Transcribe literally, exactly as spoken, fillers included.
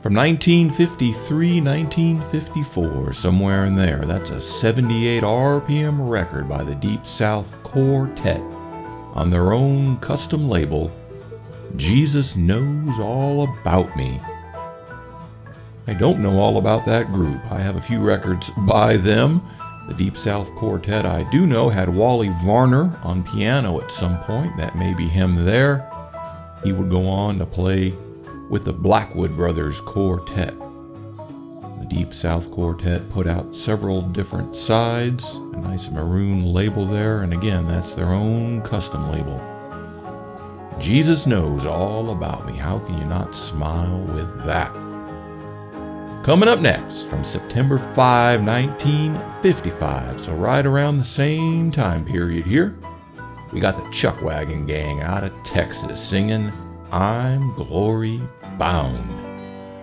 From nineteen fifty-three, nineteen fifty-four, somewhere in there. That's a seventy-eight R P M record by the Deep South Quartet on their own custom label, Jesus Knows All About Me. I don't know all about that group. I have a few records by them. The Deep South Quartet, I do know, had Wally Varner on piano at some point. That may be him there. He would go on to play with the Blackwood Brothers Quartet. The Deep South Quartet put out several different sides, a nice maroon label there, and again, that's their own custom label. Jesus Knows All About Me. How can you not smile with that? Coming up next, from September fifth, nineteen fifty-five, so right around the same time period here, we got the Chuckwagon Gang out of Texas singing I'm Glory Bound.